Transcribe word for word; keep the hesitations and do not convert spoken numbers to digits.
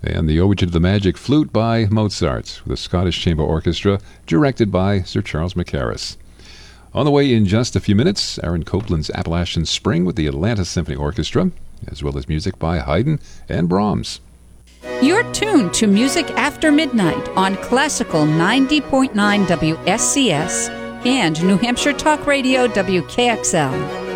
and the Overture to the Magic Flute by Mozart, with the Scottish Chamber Orchestra, directed by Sir Charles Mackerras. On the way in just a few minutes, Aaron Copland's Appalachian Spring with the Atlanta Symphony Orchestra, as well as music by Haydn and Brahms. You're tuned to Music After Midnight on Classical ninety point nine W S C S and New Hampshire Talk Radio W K X L.